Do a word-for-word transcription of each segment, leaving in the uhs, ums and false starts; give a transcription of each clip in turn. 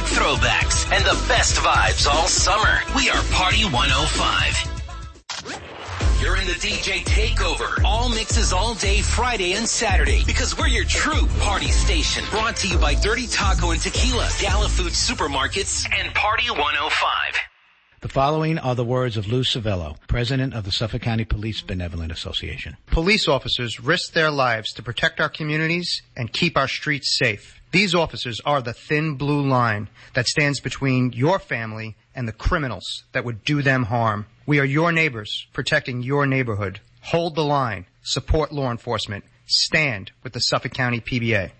throwbacks, and the best vibes all summer. We are Party one oh five. You're in the D J Takeover. All mixes all day, Friday and Saturday, because we're your true party station. Brought to you by Dirty Taco and Tequila, Gala Food Supermarkets, and Party one oh five. The following are the words of Lou Civello, president of the Suffolk County Police Benevolent Association. Police officers risk their lives to protect our communities and keep our streets safe. These officers are the thin blue line that stands between your family and the criminals that would do them harm. We are your neighbors, protecting your neighborhood. Hold the line. Support law enforcement. Stand with the Suffolk County P B A.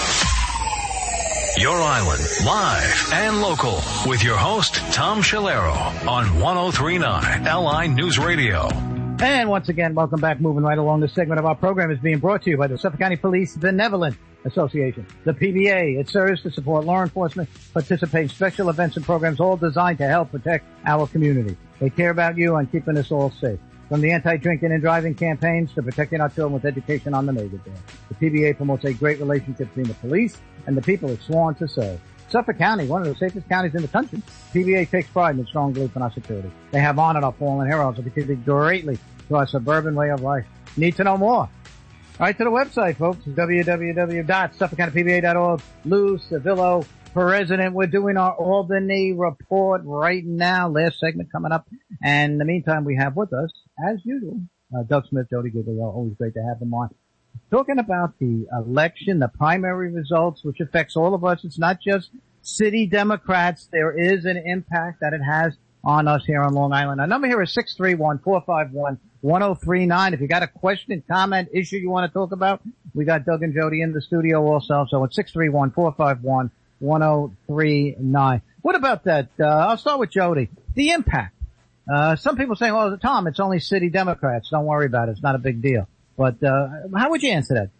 Your Island, live and local, with your host, Tom Shalero, on one oh three point nine L I News Radio. And once again, welcome back. Moving right along, this segment of our program is being brought to you by the Suffolk County Police Benevolent Association. The P B A, it serves to support law enforcement, participate in special events and programs, all designed to help protect our community. They care about you and keeping us all safe. From the anti-drinking and driving campaigns to protecting our children with education on the neighbor day. The P B A promotes a great relationship between the police and the people it's sworn to serve. Suffolk County, one of the safest counties in the country. P B A takes pride in its strong belief in our security. They have honored our fallen heroes and contributed greatly to our suburban way of life. Need to know more? All right, to the website, folks. w w w dot suffolk county p b a dot org. Lou Civillo, president. We're doing our Albany report right now. Last segment coming up. And in the meantime, we have with us, as usual, uh, Doug Smith, Jody Giglio. Always great to have them on. Talking about the election, the primary results, which affects all of us. It's not just city Democrats. There is an impact that it has on us here on Long Island. Our number here is six three one, four five one, one oh three nine. If you got a question, comment, issue you want to talk about, we got Doug and Jody in the studio also. So it's six three one, four five one, one oh three nine. What about that? Uh, I'll start with Jody. The impact. Uh, some people say, well, Tom, it's only city Democrats. Don't worry about it. It's not a big deal. But, uh, how would you answer that?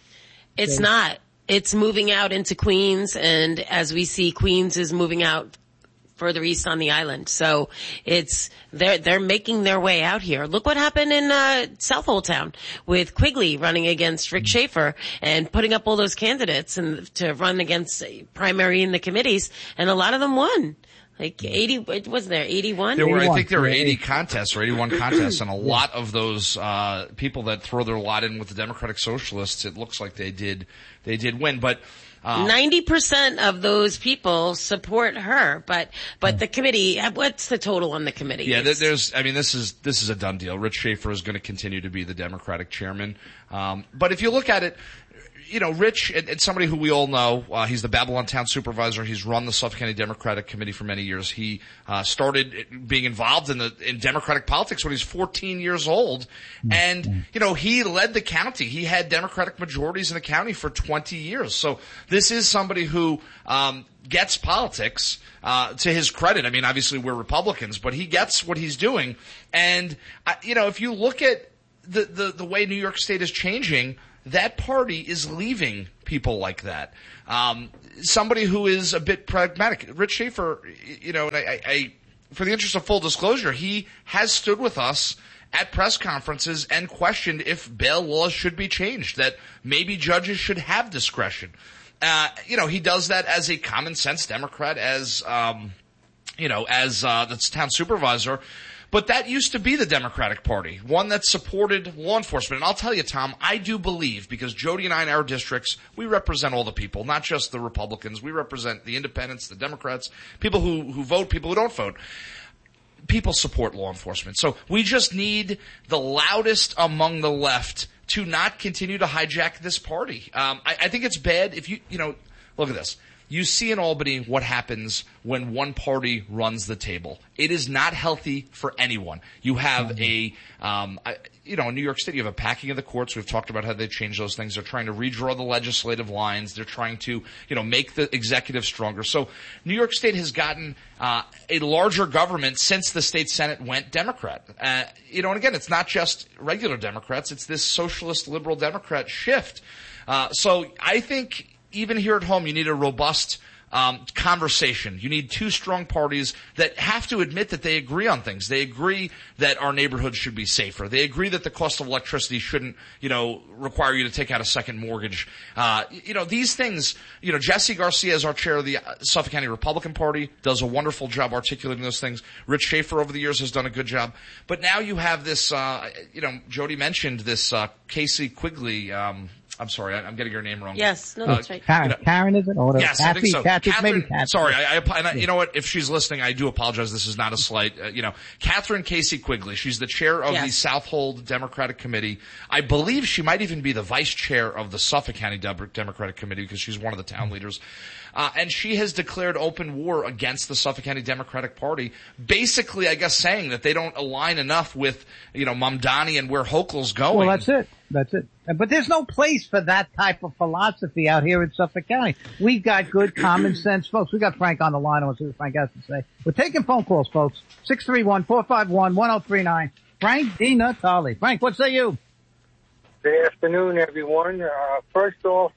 It's not. It's moving out into Queens, and as we see, Queens is moving out further east on the island. So it's, they're, they're making their way out here. Look what happened in, uh, South Old Town with Quigley running against Rick Schaefer and putting up all those candidates and to run against primary in the committees, and a lot of them won. Like eighty, wasn't there eighty-one? There were, I think there were eighty contests or eighty-one contests, and a lot of those uh people that throw their lot in with the Democratic Socialists, it looks like they did, they did win. But um, ninety percent of those people support her, but but the committee, what's the total on the committee? Yeah, it's, there's, I mean, this is this is a done deal. Rich Schaefer is going to continue to be the Democratic chairman. Um, but if you look at it, you know, Rich, and, and somebody who we all know, uh, he's the Babylon Town Supervisor. He's run the Suffolk County Democratic Committee for many years. He, uh, started being involved in the, in Democratic politics when he was fourteen years old. And, you know, he led the county. He had Democratic majorities in the county for twenty years. So this is somebody who, um, gets politics, uh, to his credit. I mean, obviously we're Republicans, but he gets what he's doing. And, uh, you know, if you look at the, the, the way New York State is changing, that party is leaving people like that. Um, somebody who is a bit pragmatic. Rich Schaefer, you know, and I, I, for the interest of full disclosure, he has stood with us at press conferences and questioned if bail laws should be changed, that maybe judges should have discretion. Uh, you know, he does that as a common sense Democrat, as, um, you know, as, uh, the town supervisor. But that used to be the Democratic Party, one that supported law enforcement. And I'll tell you, Tom, I do believe, because Jody and I in our districts, we represent all the people, not just the Republicans. We represent the independents, the Democrats, people who, who vote, people who don't vote. People support law enforcement. So we just need the loudest among the left to not continue to hijack this party. Um, I, I think it's bad if you, you know, look at this. You see in Albany what happens when one party runs the table. It is not healthy for anyone. You have a, um, I, you know, in New York City, you have a packing of the courts. We've talked about how they change those things. They're trying to redraw the legislative lines. They're trying to, you know, make the executive stronger. So New York State has gotten uh, a larger government since the state Senate went Democrat. Uh, you know, and again, it's not just regular Democrats. It's this socialist liberal Democrat shift. Uh, so I think even here at home, you need a robust um, conversation. You need two strong parties that have to admit that they agree on things. They agree that our neighborhoods should be safer. They agree that the cost of electricity shouldn't, you know, require you to take out a second mortgage. Uh, you know, these things, you know, Jesse Garcia is our chair of the Suffolk County Republican Party, does a wonderful job articulating those things. Rich Schaefer over the years has done a good job. But now you have this, uh, you know, Jody mentioned this, uh, Casey Quigley, um, I'm sorry, I, I'm getting your name wrong. Yes, no, that's uh, right. Karen, you know, Karen is it? Or yes, Kathy, I think so. Kathy, Catherine, maybe Kathy. Sorry, I, I, and I, you know what? If she's listening, I do apologize. This is not a slight. Uh, you know, Catherine Casey Quigley. She's the chair of yes. the Southold Democratic Committee. I believe she might even be the vice chair of the Suffolk County De- Democratic Committee because she's one of the town leaders. Uh, and she has declared open war against the Suffolk County Democratic Party, basically, I guess, saying that they don't align enough with, you know, Mamdani and where Hochul's going. Well, that's it. That's it. But there's no place for that type of philosophy out here in Suffolk County. We've got good common sense folks. We got Frank on the line. I want to see what Frank has to say. We're taking phone calls, folks. six three one, four five one, one oh three nine. Frank Di Natale. Frank, what say you? Good afternoon, everyone. Uh, first off,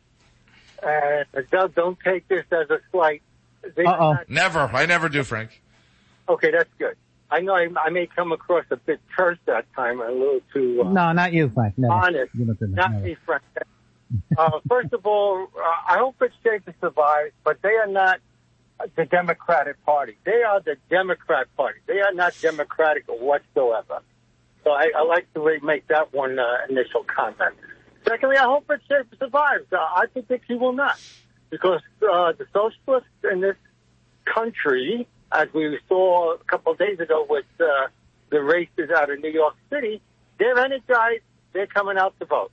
uh, Doug, don't take this as a slight. Uh-oh. Not- never. I never do, Frank. Okay, that's good. I know I, I may come across a bit terse that time, a little too uh, no, not you, Frank. Never. honest. You not never. me, Frank. uh, first of all, uh, I hope it's safe to survive, but they are not the Democratic Party. They are the Democrat Party. They are not Democratic whatsoever. So I, I like to make that one uh, initial comment. Secondly, I hope it's safe to survive. Uh, I predict he will not, because uh, the socialists in this country, as we saw a couple of days ago with uh, the races out of New York City, they're energized. They're coming out to vote.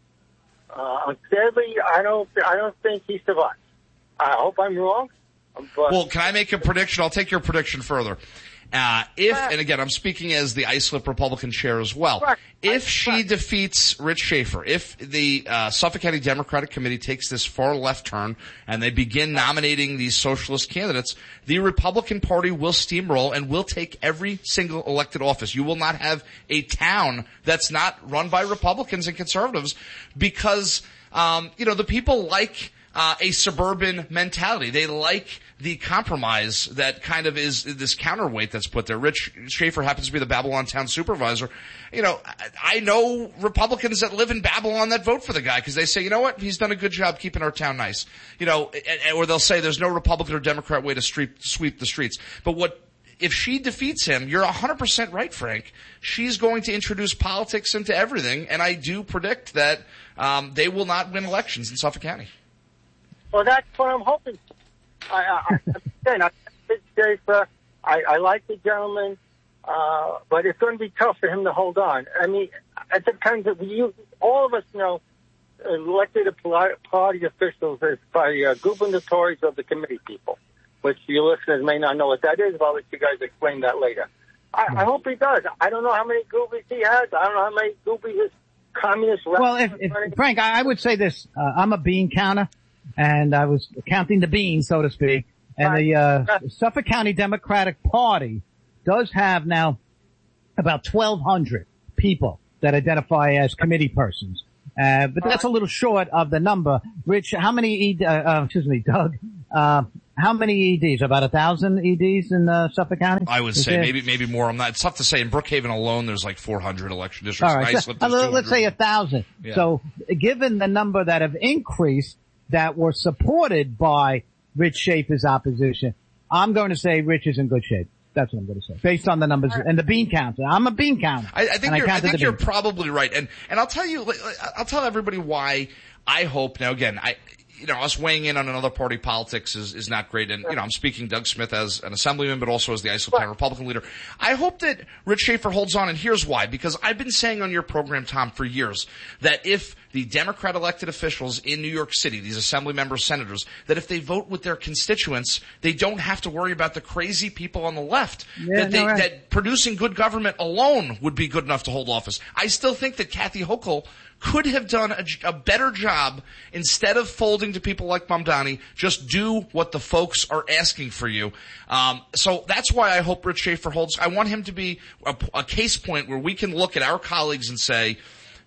Uh, sadly, I don't. I don't think he survives. I hope I'm wrong. But well, can I make a prediction? I'll take your prediction further. Uh, if, and again, I'm speaking as the Islip Republican chair as well. Correct. If she defeats Rich Schaefer, if the uh, Suffolk County Democratic Committee takes this far left turn and they begin nominating these socialist candidates, the Republican Party will steamroll and will take every single elected office. You will not have a town that's not run by Republicans and conservatives because, um, you know, the people like Uh, a suburban mentality. They like the compromise that kind of is this counterweight that's put there. Rich Schaefer happens to be the Babylon town supervisor. You know, I know Republicans that live in Babylon that vote for the guy because they say, you know what, he's done a good job keeping our town nice. You know, or they'll say there's no Republican or Democrat way to street, sweep the streets. But what if she defeats him, you're one hundred percent right, Frank. She's going to introduce politics into everything, and I do predict that um, they will not win elections in Suffolk County. Well, that's what I'm hoping for. I, I, again, I, Schaefer, I, I like the gentleman, uh, but it's going to be tough for him to hold on. I mean, at the times that you, all of us know, elected party officials is by uh, gubernatories of the committee people, which your listeners may not know what that is, but I'll let you guys explain that later. I, I hope he does. I don't know how many goobies he has. I don't know how many goobies his communist... Well, if, if, Frank, I, I would say this. Uh, I'm a bean counter. And I was counting the beans, so to speak. And the uh, Suffolk County Democratic Party does have now about twelve hundred people that identify as committee persons. Uh, but that's a little short of the number. Rich, how many, E- uh, uh, excuse me, Doug, uh, how many E Ds? About a thousand E Ds in uh, Suffolk County? I would Is say there? maybe maybe more. I'm not. It's tough to say. In Brookhaven alone, there's like four hundred election districts. All right, Nice, so, there's uh, let's say a thousand. Yeah. So, given the number that have increased, that were supported by Rich Schaefer's opposition, I'm going to say Rich is in good shape. That's what I'm going to say, based on the numbers and the bean counter. I'm a bean counter. I, I think I you're, I think you're beans. probably right, and and I'll tell you, I'll tell everybody why I hope. Now, again, I. You know, us weighing in on another party politics is, is not great. And, you know, I'm speaking Doug Smith as an assemblyman, but also as the Islip Town Republican leader. I hope that Rich Schaefer holds on, and here's why. Because I've been saying on your program, Tom, for years, that if the Democrat elected officials in New York City, these assembly members, senators, that if they vote with their constituents, they don't have to worry about the crazy people on the left. Yeah, that, they, no, right. that producing good government alone would be good enough to hold office. I still think that Kathy Hochul could have done a, a better job instead of folding to people like Mamdani. Just do what the folks are asking for you. Um, so that's why I hope Rich Schaefer holds. I want him to be a, a case point where we can look at our colleagues and say,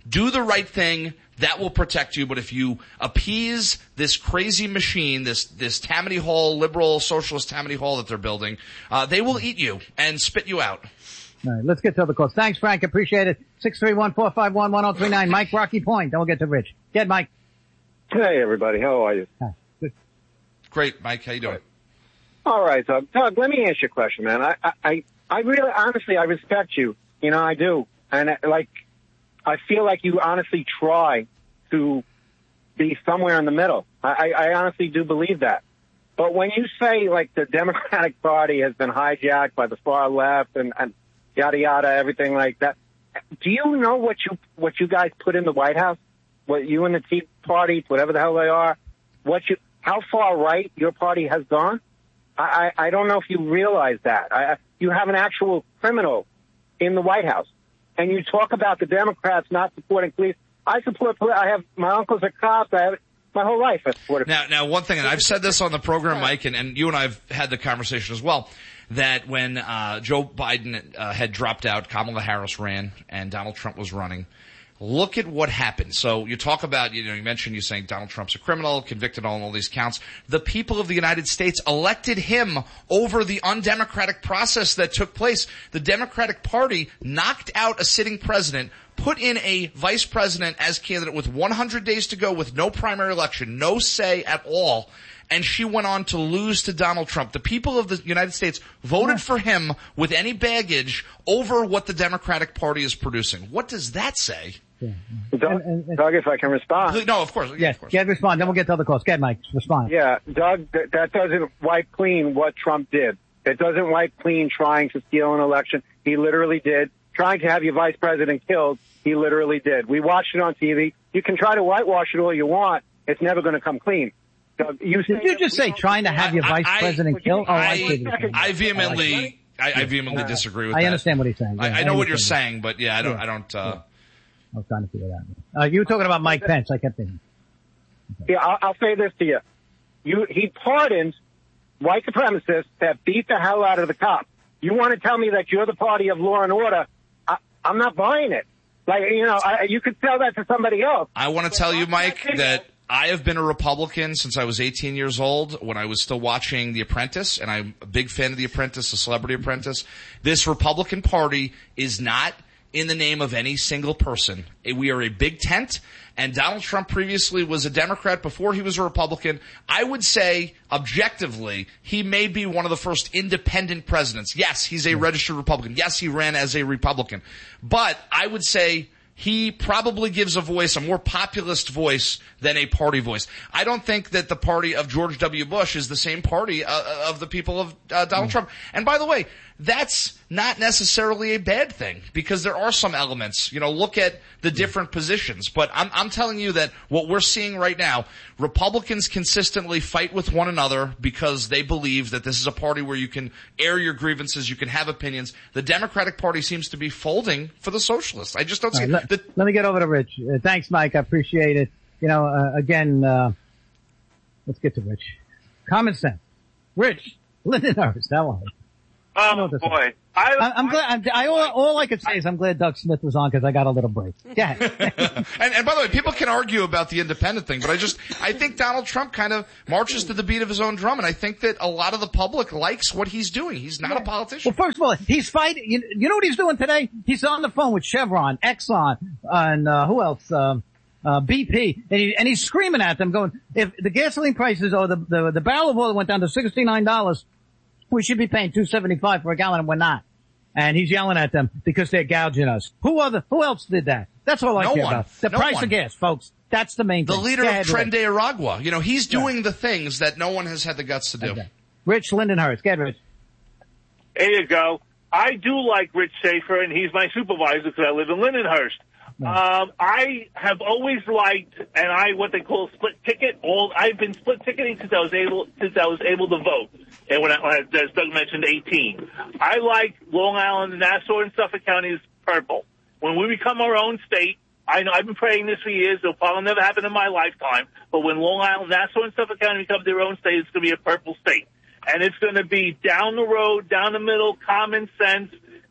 Do the right thing. That will protect you. But if you appease this crazy machine, this this Tammany Hall, liberal, socialist Tammany Hall that they're building, uh, they will eat you and spit you out. All right, let's get to the calls. Thanks, Frank. Appreciate it. six three one, four five one, one oh three nine. Mike, Rocky Point. Then we'll get to Rich. Get Mike. Hey, everybody. How are you? Hi. Good. Great, Mike. How you doing? All right, Doug. Doug, let me ask you a question, man. I, I, I really, honestly, I respect you. You know, I do. And, I, like, I feel like you honestly try to be somewhere in the middle. I, I honestly do believe that. But when you say, like, the Democratic Party has been hijacked by the far left and, and yada, yada, everything like that, do you know what you what you guys put in the White House? What you and the Tea Party, whatever the hell they are, what you how far right your party has gone? I, I, I don't know if you realize that. I, you have an actual criminal in the White House. And you talk about the Democrats not supporting police. I support police. I have, my uncles are cops. I have, my whole life I supported Now, now, one thing, and I've said this on the program, Mike, and, and you and I have had the conversation as well, that when uh, Joe Biden uh, had dropped out, Kamala Harris ran, and Donald Trump was running, look at what happened. So you talk about, you know, you mentioned you saying Donald Trump's a criminal, convicted on all these counts. The people of the United States elected him over the undemocratic process that took place. The Democratic Party knocked out a sitting president, put in a vice president as candidate with one hundred days to go with no primary election, no say at all. And she went on to lose to Donald Trump. The people of the United States voted for him with any baggage over what the Democratic Party is producing. What does that say? Yeah. Doug, and, and, Doug, if I can respond. No, of course. Yes, yeah, of course. yeah, respond. Then we'll get to other calls. Get Mike. Respond. Yeah, Doug, th- that doesn't wipe clean what Trump did. It doesn't wipe clean trying to steal an election. He literally did. Trying to have your vice president killed, he literally did. We watched it on T V. You can try to whitewash it all you want. It's never going to come clean. Doug, you Did you just say trying to have your vice I, president killed? Oh, I, I, I vehemently, I, I vehemently disagree with I that. understand what he's saying. Yeah, I, I know I what you're that. saying, but yeah, I don't, Yeah. I don't, uh, Yeah. I was trying to figure that out. Uh, you were talking about Mike Pence. I kept thinking. Yeah, I'll, I'll say this to you. You, he pardoned white supremacists that beat the hell out of the cops. You want to tell me that you're the party of law and order? I, I'm not buying it. Like, you know, I, you could tell that to somebody else. I want to tell you, Mike, that I have been a Republican since I was eighteen years old when I was still watching The Apprentice, and I'm a big fan of The Apprentice, The Celebrity Apprentice. This Republican Party is not in the name of any single person. We are a big tent, and Donald Trump previously was a Democrat before he was a Republican. I would say, objectively, he may be one of the first independent presidents. Yes, he's a registered Republican. Yes, he ran as a Republican. But I would say he probably gives a voice, a more populist voice than a party voice. I don't think that the party of George W. Bush is the same party uh, of the people of uh, Donald mm. Trump. And by the way, that's not necessarily a bad thing because there are some elements. You know, look at the different positions. But I'm, I'm telling you that what we're seeing right now, Republicans consistently fight with one another because they believe that this is a party where you can air your grievances, you can have opinions. The Democratic Party seems to be folding for the socialists. I just don't see right, it. Let, let me get over to Rich. Uh, thanks, Mike. I appreciate it. You know, uh, again, uh, let's get to Rich. Common sense. Rich, Lindenhurst, how are you? Oh, boy. I, I, I'm glad, I'm, I, all, all I could say is I'm glad Doug Smith was on because I got a little break. Yeah. and, and by the way, people can argue about the independent thing, but I just, I think Donald Trump kind of marches to the beat of his own drum, and I think that a lot of the public likes what he's doing. He's not yeah. a politician. Well, first of all, he's fighting, you, you know what he's doing today? He's on the phone with Chevron, Exxon, and, uh, who else? Um, Uh, B P, and, he, and he's screaming at them going, if the gasoline prices or the, the, the barrel of oil went down to sixty-nine dollars, we should be paying two seventy-five for a gallon and we're not. And he's yelling at them because they're gouging us. Who other, who else did that? That's all I no care one. about. The no price one. of gas, folks. That's the main the thing. The leader ahead, of Tren de Aragua. You know, he's doing yeah. the things that no one has had the guts to do. Okay. Rich Lindenhurst. Get Rich. There you go. I do like Rich Schaefer, and he's my supervisor because I live in Lindenhurst. Um, I have always liked, and I what they call split ticket. All I've been split ticketing since I was able since I was able to vote. And when, I, when I, as Doug mentioned, eighteen, I like Long Island, Nassau, and Suffolk counties purple. When we become our own state, I know I've been praying this for years. It'll probably never happen in my lifetime. But when Long Island, Nassau, and Suffolk County become their own state, it's going to be a purple state, and it's going to be down the road, down the middle, common sense.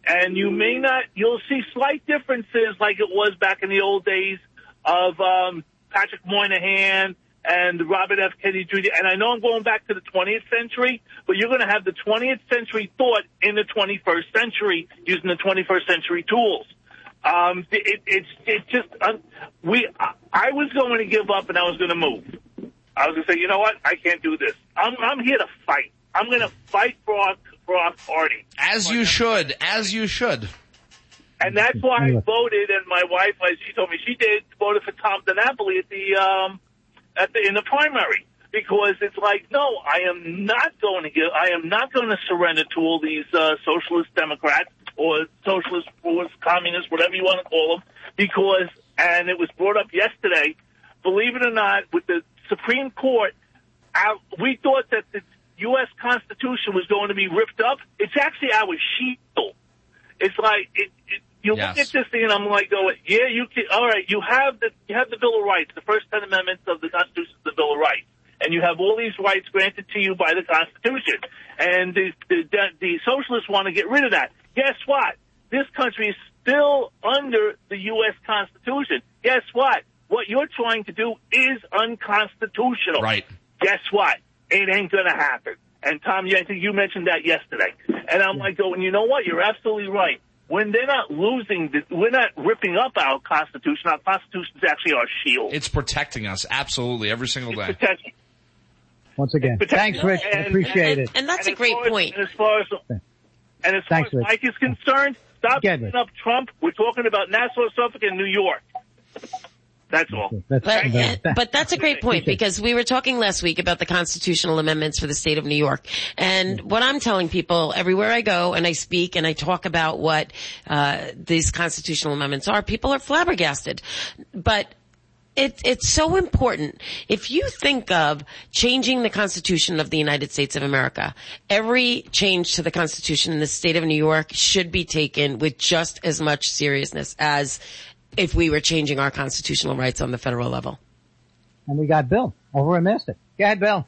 And you may not, you'll see slight differences like it was back in the old days of um, Patrick Moynihan and Robert F. Kennedy Junior And I know I'm going back to the twentieth century, but you're going to have the twentieth century thought in the twenty-first century using the twenty-first century tools. Um, it, it's it's just um, we. I was going to give up and I was going to move. I was going to say, you know what? I can't do this. I'm I'm here to fight. I'm going to fight for our for our party. As you should. As you should. And that's why I voted. And my wife, like she told me she did, voted for Tom DiNapoli at the um at the in the primary because it's like, no, I am not going to give. I am not going to surrender to all these uh, socialist Democrats. Or socialist, or communist, whatever you want to call them, because, and it was brought up yesterday, believe it or not, with the Supreme Court, our, we thought that the U S Constitution was going to be ripped up. It's actually our shield. It's like, it, it, you yes. look at this thing and I'm like, going, yeah, you can, all right, you have the, you have the Bill of Rights, the first ten amendments of the Constitution, the Bill of Rights. And you have all these rights granted to you by the Constitution. And the, the, the, the socialists want to get rid of that. Guess what? This country is still under the U S Constitution. Guess what? What you're trying to do is unconstitutional. Right. Guess what? It ain't going to happen. And, Tom, I think you mentioned that yesterday. And I'm like, going, you know what? You're absolutely right. When they're not losing, the, we're not ripping up our Constitution. Our Constitution is actually our shield. It's protecting us, absolutely, every single day. It's protecting. Once again, thanks, Rich. And, Appreciate and, it. And that's and a great as, point. And as far as, and as, thanks, far as Mike is concerned, stop picking up Trump. We're talking about Nassau, Suffolk, and New York. That's all. That's, But, and, but that's a great point because we were talking last week about the constitutional amendments for the state of New York. And what I'm telling people everywhere I go and I speak and I talk about what uh these constitutional amendments are, people are flabbergasted. But It, it's so important. If you think of changing the Constitution of the United States of America, every change to the Constitution in the state of New York should be taken with just as much seriousness as if we were changing our constitutional rights on the federal level. And we got Bill over in Mystic. Go ahead, Bill.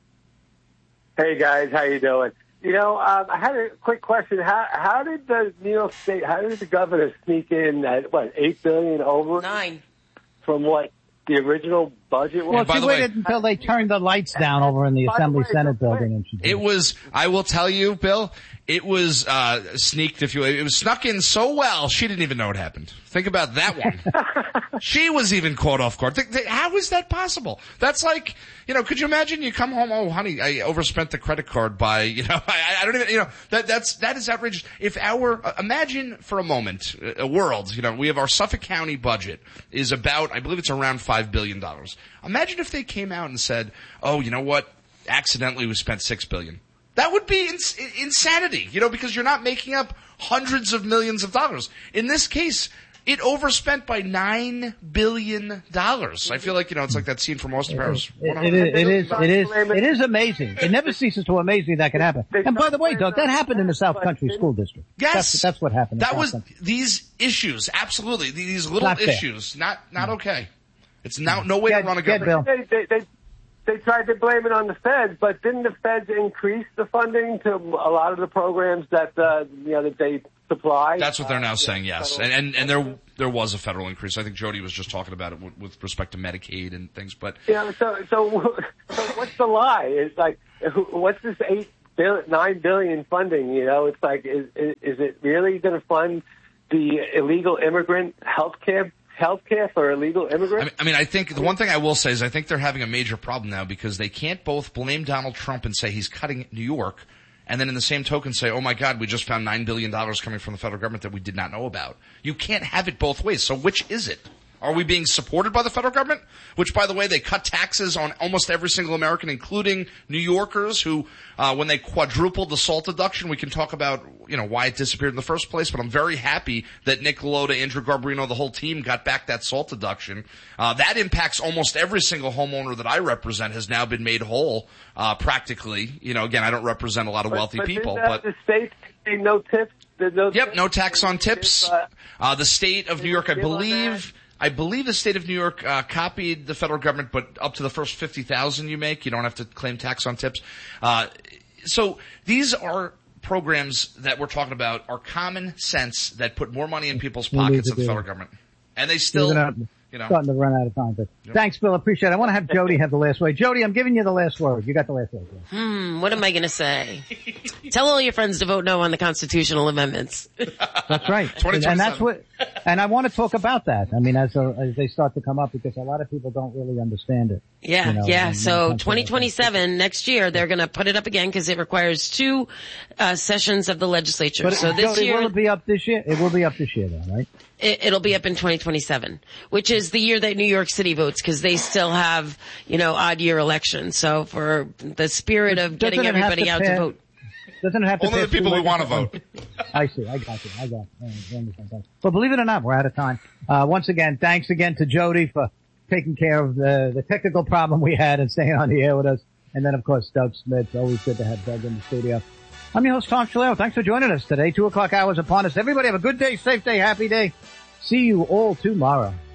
Hey, guys. How you doing? You know, um, I had a quick question. How, how did the New York State, how did the governor sneak in at, what, eight billion dollars over? Nine. From what? The original budget was? Well, by she the waited way, until they turned the lights down over in the By the Assembly way, Senate by the way, building. And she did. It was, I will tell you, Bill, it was uh sneaked, if you it was snuck in so well, she didn't even know what happened. Think about that one. She was even caught off guard. Think, think, how is that possible? That's like, you know, could you imagine you come home, oh, honey, I overspent the credit card by, you know, I, I don't even, you know, that that's that is outrageous. If our, uh, imagine for a moment, a world, you know, we have our Suffolk County budget is about, I believe it's around five billion dollars. Imagine if they came out and said, oh, you know what, accidentally we spent six billion dollars. That would be ins- insanity, you know, because you're not making up hundreds of millions of dollars. In this case, it overspent by nine billion dollars. I feel like, you know, it's like that scene from Austin Powers. It, it, it, it is, it is, it is amazing. It never ceases to amaze me that can happen. And by the way, Doug, that happened in the South Country School District. Yes. That's, that's what happened. in That South was, Country. these issues, absolutely, these little Not fair. issues, not, not okay. It's now, no way Get- to run a get government. Bill. They, they, they, they tried to blame it on the feds, but didn't the feds increase the funding to a lot of the programs that, uh, you know, that they supply? That's what they're now uh, saying, yes. And, and, and there, there was a federal increase. I think Jody was just talking about it with, with respect to Medicaid and things, but. You know, so, so, so what's the lie? It's like, what's this eight bill, nine billion funding? You know, it's like, is, is, is it really going to fund the illegal immigrant health care? Healthcare for illegal immigrants? I mean, I mean, I think the one thing I will say is I think they're having a major problem now because they can't both blame Donald Trump and say he's cutting New York, and then in the same token say, oh my God, we just found nine billion dollars coming from the federal government that we did not know about. You can't have it both ways. So which is it? Are we being supported by the federal government? Which, by the way, they cut taxes on almost every single American, including New Yorkers who, uh, when they quadrupled the SALT deduction, we can talk about, you know, why it disappeared in the first place, but I'm very happy that Nick Lota, Andrew Garbarino, the whole team got back that SALT deduction. Uh, that impacts almost every single homeowner that I represent has now been made whole, uh, practically. You know, again, I don't represent a lot of wealthy but, but people, didn't, uh, but. the state pay no tips? No Yep, no tax on tips. Uh, uh, the state of New York, I believe, I believe the state of New York, uh, copied the federal government, but up to the first fifty thousand you make, you don't have to claim tax on tips. Uh, so these are programs that we're talking about are common sense that put more money in people's We need pockets to than the do federal it. government. And they still, We're gonna- you know. starting to run out of time. But Yep. thanks, Bill. Appreciate it. I want to have Jody have the last word. Jody, I'm giving you the last word. You got the last word. Hmm, what am I going to say? Tell all your friends to vote no on the constitutional amendments. That's right. And, and that's what, and I want to talk about that. I mean, as, a, as they start to come up, because a lot of people don't really understand it. Yeah, you know, yeah. and- So and- twenty twenty-seven, next year, they're going to put it up again because it requires two uh, sessions of the legislature. But so this Jody, year, will it be up this year? It will be up this year, though, right? it, it'll be up in twenty twenty-seven, which is the year that New York City votes because they still have, you know, odd year elections. So for the spirit of getting Doesn't it have everybody to out pass- to vote. Doesn't it have to Only the pass two people who want to legislators? vote. I see. I got you. I got you. I understand. But believe it or not, we're out of time. Uh, once again, thanks again to Jody for taking care of the, the technical problem we had and staying on the air with us. And then, of course, Doug Smith. Always good to have Doug in the studio. I'm your host, Tom Shalero. Thanks for joining us today. Two o'clock hours upon us. Everybody have a good day, safe day, happy day. See you all tomorrow.